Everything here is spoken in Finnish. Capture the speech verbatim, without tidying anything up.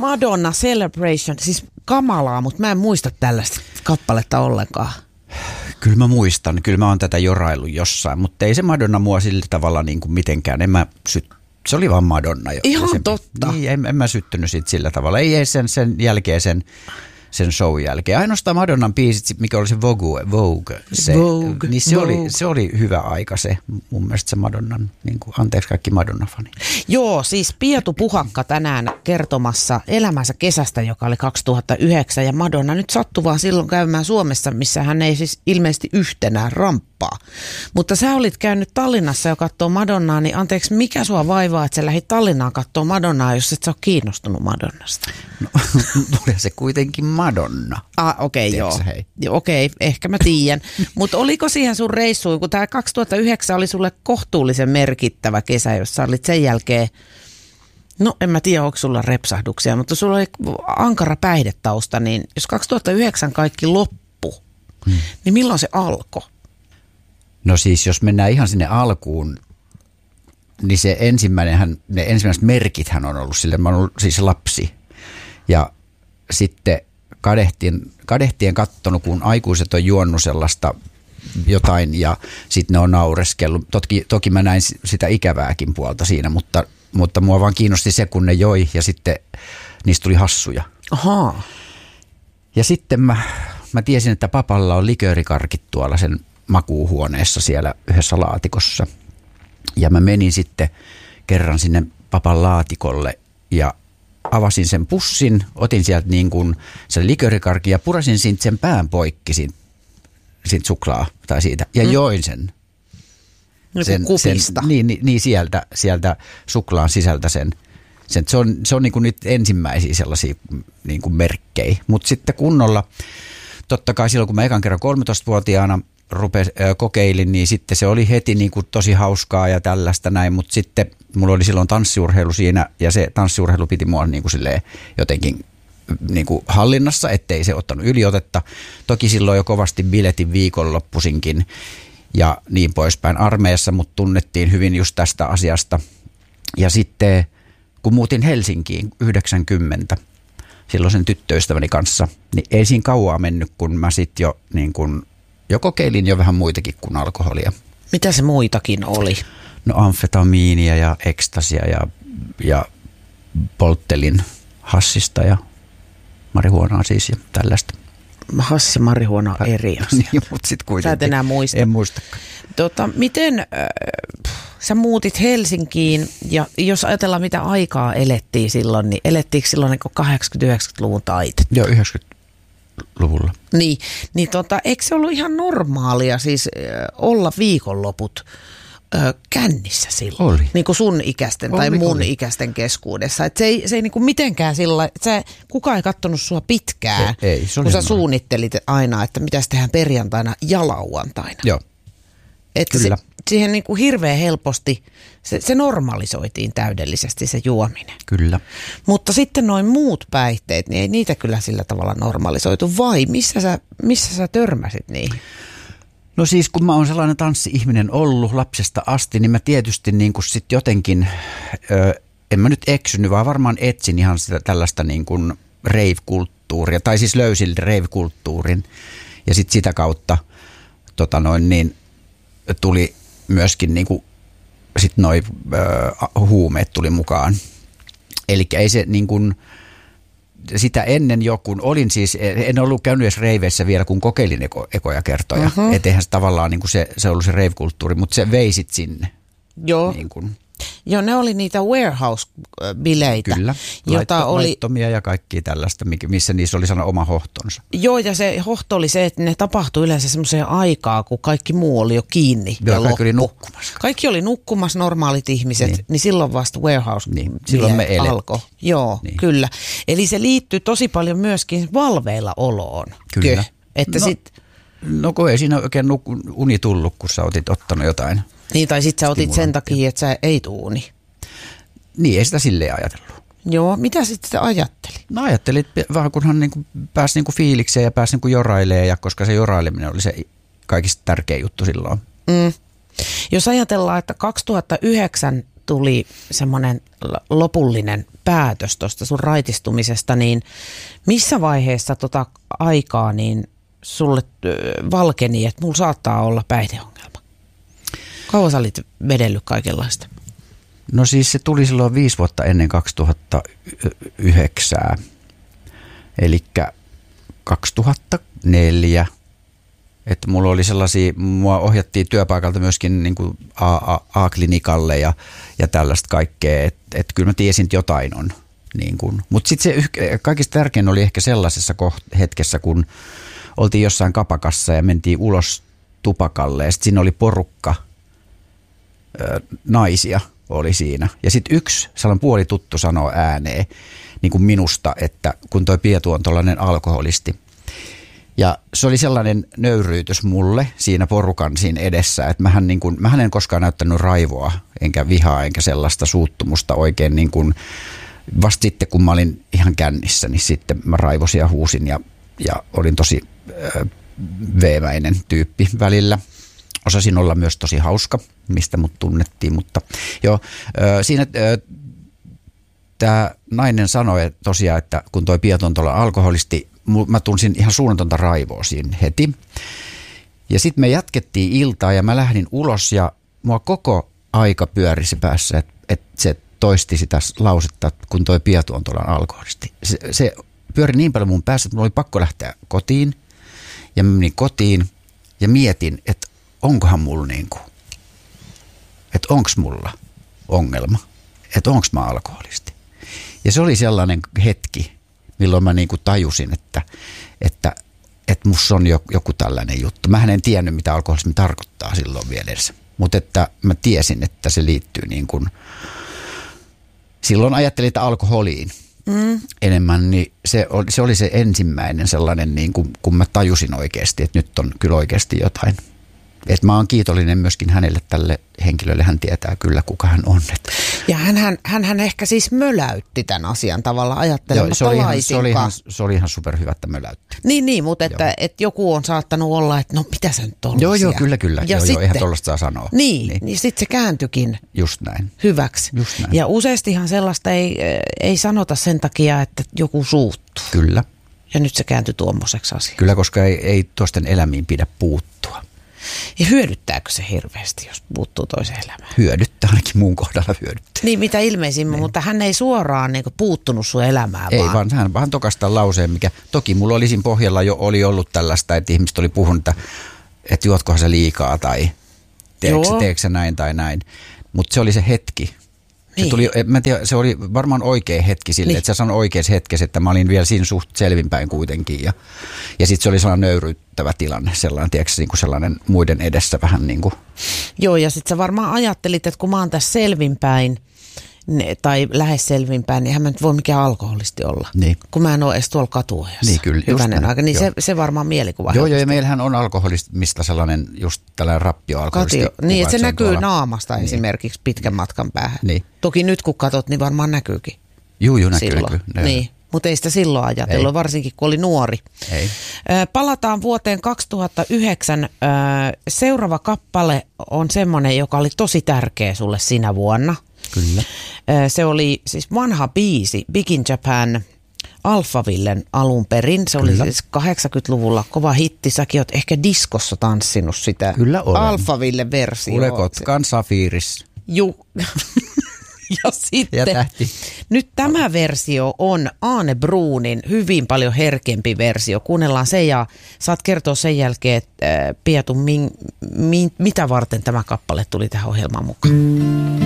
Madonna Celebration, siis kamalaa, mutta mä en muista tällaista kappaletta ollenkaan. Kyllä mä muistan, kyllä mä oon tätä joraillut jossain, mutta ei se Madonna mua sillä tavalla niin kuin mitenkään, en mä syt, se oli vaan Madonna. Ihan se, totta. Niin, en, en mä syttynyt siitä sillä tavalla, ei sen, sen jälkeen sen, sen show jälkeen. Ainoastaan Madonnan biisit, mikä oli se Vogue, Vogue, se, Vogue, niin se, Vogue. Oli, se oli hyvä aika se, mun mielestä se Madonnan, niin kuin, anteeksi kaikki Madonna-fanit. Joo, siis Pietu Puhakka tänään kertomassa elämänsä kesästä, joka oli kaksituhattayhdeksän, ja Madonna nyt sattui vaan silloin käymään Suomessa, missä hän ei siis ilmeisesti yhtenään ramppaa. Mutta sä olit käynyt Tallinnassa ja katsoo Madonnaa, niin anteeksi, mikä sua vaivaa, että sä lähdit Tallinnaan katsoo Madonnaa, jos et sä ole kiinnostunut Madonnasta? No, tuli se kuitenkin Madonna. Ah, okei, okay, joo. joo. Okei, okay, ehkä mä tiedän. Mutta oliko siihen sun reissuun, kun tämä kaksituhattayhdeksän oli sulle kohtuullisen merkittävä kesä, jossa olit sen jälkeen, no en mä tiedä, onko sulla repsahduksia, mutta sulla oli ankara päihdetausta, niin jos kaksituhattayhdeksän kaikki loppu, hmm. niin milloin se alkoi? No siis, jos mennään ihan sinne alkuun, niin se ensimmäinenhän, ne ensimmäiset merkithän on ollut sille, mä oon ollut siis lapsi. Ja sitten kadehtien, kadehtien kattonut, kun aikuiset on juonut sellaista jotain ja sitten ne on naureskellut. Toki, toki mä näin sitä ikävääkin puolta siinä, mutta, mutta mua vaan kiinnosti se, kun ne joi ja sitten niistä tuli hassuja. Ahaa. Ja sitten mä, mä tiesin, että papalla on liköörikarkit tuolla sen makuuhuoneessa siellä yhdessä laatikossa. Ja mä menin sitten kerran sinne papan laatikolle ja avasin sen pussin, otin sieltä niin kuin sen liköörikarkin ja purasin siitä sen pään poikki siitä, siitä suklaa tai siitä ja mm. join sen. Niin sen kupista. Sen, niin, niin, niin sieltä, sieltä suklaan sisältä sen. sen se on, se on niin kuin nyt ensimmäisiä sellaisia niin kuin merkkejä, mutta sitten kunnolla, totta kai silloin kun mä ekan kerran kolmetoistavuotiaana rupes, äh, kokeilin, niin sitten se oli heti niin kuin tosi hauskaa ja tällaista näin, mutta sitten mulla oli silloin tanssiurheilu siinä ja se tanssiurheilu piti mua niin kuin silleen jotenkin niin kuin hallinnassa, ettei se ottanut yliotetta. Toki silloin jo kovasti biletin viikonloppuisinkin ja niin poispäin armeijassa, mutta tunnettiin hyvin just tästä asiasta. Ja sitten kun muutin Helsinkiin yhdeksänkymmentä silloin sen tyttöystäväni kanssa, niin ei siinä kauaa mennyt, kun mä sitten jo niin kuin jo kokeilin jo vähän muitakin kuin alkoholia. Mitä se muitakin oli? No amfetamiinia ja ekstasia ja, ja polttelin hassista ja marihuonaa siis ja tällaista. Hassi ja marihuona on eri asia. Niin, mutta sitten kuitenkin. Sä et enää muista. En muistakaan. Tota, miten äh, sä muutit Helsinkiin ja jos ajatellaan mitä aikaa elettiin silloin, niin elettiinkö silloin niin kahdeksankymmentä-yhdeksänkymmentäluvun taite? Joo, yhdeksänkymmentäluvulla. Niin, niin tota, eikö se ollut ihan normaalia siis äh, olla viikonloput äh, kännissä silloin? Oli. Niin kuin sun ikäisten oli, tai mun oli. ikäisten keskuudessa. Et se ei, se ei niin kuin mitenkään sillä että kukaan ei katsonut sua pitkään, ei, ei, se kun sä normaali. suunnittelit aina, että mitäs tehdään perjantaina ja lauantaina. Joo, että kyllä. Se, siihen niin kuin hirveän helposti, se, se normalisoitiin täydellisesti se juominen. Kyllä. Mutta sitten noin muut päihteet, niin ei niitä kyllä sillä tavalla normalisoitu. Vai missä sä, missä sä törmäsit niihin? No siis kun mä oon sellainen tanssi-ihminen ollut lapsesta asti, niin mä tietysti niin kuin sit jotenkin, ö, en mä nyt eksynyt, vaan varmaan etsin ihan sitä tällaista niin kuin rave-kulttuuria, tai siis löysin rave-kulttuurin. Ja sitten sitä kautta tota noin, niin, tuli myöskin niin kuin, sit noi ö, huumeet tuli mukaan. Eli ei se niin kuin, sitä ennen jo, kun olin siis, en ollut käynyt edes reiveissä vielä, kun kokeilin eko, ekoja kertoja. Uh-huh. Että eihän se tavallaan niin kuin se, se ollut se rave-kulttuuri, mutta se vei sit sinne. Joo. Niin kuin. Joo, ne oli niitä warehouse-bileitä. Kyllä, jota Laitto, oli laittomia ja kaikkia tällaista, missä niissä oli sana oma hohtonsa. Joo, ja se hohto oli se, että ne tapahtui yleensä semmoiseen aikaa, kun kaikki muu oli jo kiinni. Joo, ja kaikki loppu. oli nukkumassa. Kaikki oli nukkumassa, normaalit ihmiset, niin, niin silloin vasta warehouse niin, silloin me alkoi. Joo, niin. Kyllä. Eli se liittyy tosi paljon myöskin valveilla oloon. Kyllä. Että no, sit, no kun ei siinä oikein uni tullut, kun sä otit ottanut jotain. Niin, tai sit sä otit sen takia, että sä ei tuuni. Niin, ei sitä silleen ajatellut. Joo, mitä sitten ajatteli? No ajattelin, että vähän kunhan niinku pääsi niinku fiilikseen ja pääsi niinku jorailemaan, ja koska se joraileminen oli se kaikista tärkein juttu silloin. Mm. Jos ajatellaan, että kaksituhattayhdeksän tuli semmoinen lopullinen päätös tuosta sun raitistumisesta, niin missä vaiheessa tota aikaa niin sulle valkeni, että mulla saattaa olla päihdeongelma? Kauan sä olit vedellyt kaikenlaista? No siis se tuli silloin viisi vuotta ennen kaksituhattayhdeksän, eli kaksituhattaneljä. Että mulla oli sellaisia, mua ohjattiin työpaikalta myöskin niin kuin A-klinikalle ja, ja tällaista kaikkea, että et kyllä mä tiesin, että jotain on. Niin kuin. Mutta sitten se kaikista tärkein oli ehkä sellaisessa koht- hetkessä, kun oltiin jossain kapakassa ja mentiin ulos tupakalle ja sitten siinä oli porukka ö, naisia oli siinä. Ja sitten yksi sellainen puolituttu sanoo ääneen niin kuin minusta, että kun toi Pietu on tollainen alkoholisti. Ja se oli sellainen nöyryytys mulle siinä porukan siinä edessä, että mähän, niin kuin, mähän en koskaan näyttänyt raivoa, enkä vihaa, enkä sellaista suuttumusta oikein niin kuin, vasta sitten kun mä olin ihan kännissä, niin sitten mä raivosin ja huusin ja, ja olin tosi äh, veemäinen tyyppi välillä. Osasin olla myös tosi hauska, mistä mut tunnettiin, mutta joo, äh, siinä äh, tämä nainen sanoi tosiaan, että kun toi Pietu on tuolla alkoholisti, mä tunsin ihan suunnatonta raivoa siinä heti. Ja sitten me jatkettiin iltaa ja mä lähdin ulos ja mua koko aika pyörisi päässä, että et se toisti sitä lausetta, kun toi Pietu on tuolla alkoholisti. Se, se pyöri niin paljon mun päässä, että mulla oli pakko lähteä kotiin. Ja mä menin kotiin ja mietin, että onkohan mulla niinku, että onks mulla ongelma, että onks mä alkoholisti. Ja se oli sellainen hetki, milloin mä niinku tajusin, että, että, että musta on joku tällainen juttu. Mähän en tiennyt, mitä alkoholismi tarkoittaa silloin vielä edes. Mutta että mä tiesin, että se liittyy niin kuin, silloin ajattelin, että alkoholiin mm. enemmän, niin se oli, se oli se ensimmäinen sellainen, niin kuin, kun mä tajusin oikeasti, että nyt on kyllä oikeasti jotain. Että mä oon kiitollinen myöskin hänelle, tälle henkilölle, hän tietää kyllä kuka hän on. Ja hänhän, hänhän ehkä siis möläytti tämän asian tavalla ajattelematta se oli ihan, laisinkaan. Se oli ihan, se oli ihan superhyvä, että möläytti. Niin, niin mutta että, että joku on saattanut olla, että no mitä se nyt on. Joo, joo, kyllä, kyllä. Ja joo, sitten, joo, eihän tuollaista saa sanoa. Niin, niin. niin sitten se kääntyikin Just näin. hyväksi. Just näin. Ja useastihan sellaista ei, ei sanota sen takia, että joku suuttuu. Kyllä. Ja nyt se kääntyi tuommoiseksi asiaksi. Kyllä, koska ei, ei toisten elämiin pidä puuttua. Ja hyödyttääkö se hirveästi, jos puuttuu toiseen elämään? Hyödyttää, ainakin muun kohdalla hyödyttää. Niin, mitä ilmeisimmin, niin. Mutta hän ei suoraan niin kuin, puuttunut sun elämään. Ei, vaan, vaan hän vaan tokastaa lauseen, mikä toki mulla oli siinä pohjalla jo oli ollut tällaista, että ihmiset oli puhunut, että, että juotkohan se liikaa tai teekö, teekö se näin tai näin. Mutta se oli se hetki. Se, niin. tuli, mä en tiedä, se oli varmaan oikea hetki sille, niin. Että sä sanoit oikeassa hetkessä, että mä olin vielä siinä suht selvinpäin kuitenkin. Ja, ja sitten se oli sellainen nöyryyttävä tilanne, sellainen, tiedätkö, niin kuin sellainen muiden edessä vähän niin kuin. Joo, ja sitten sä varmaan ajattelit, että kun mä oon tässä selvinpäin, tai lähes selvinpäin, niin eihän mä nyt voi mikään alkoholisti olla. Niin. Kun mä en ole edes tuolla katuojassa. Niin, kyllä. Hyvänen aika, niin se, se varmaan mielikuva. Joo, joo, ja meillähän on alkoholista sellainen just tällainen rappioalkoholisti. Katio. Niin, että se, se näkyy tuolla naamasta niin. Esimerkiksi pitkän matkan päähän. Niin. Toki nyt kun katot, niin varmaan näkyykin. Juu, juu, näkyy, silloin. näkyy. Niin, mutta ei sitä silloin ajatellut, ei. Varsinkin kun oli nuori. Ei. Palataan vuoteen kaksituhattayhdeksän. Seuraava kappale on semmoinen, joka oli tosi tärkeä sulle sinä vuonna. Kyllä. Se oli siis vanha biisi, Big in Japan, Alphavillen alun perin. Se Kyllä. oli siis kahdeksankymmentäluvulla kova hitti. Säkin oot ehkä diskossa tanssinut sitä. Kyllä olen. Alphavillen versio. Kuule Kotkan Safiris. Juu. Ja sitten ja tähti. Nyt tämä versio on Aane Bruunin hyvin paljon herkempi versio. Kuunnellaan se ja saat kertoa sen jälkeen, että äh, Pietu, min, min, mitä varten tämä kappale tuli tähän ohjelmaan mukaan.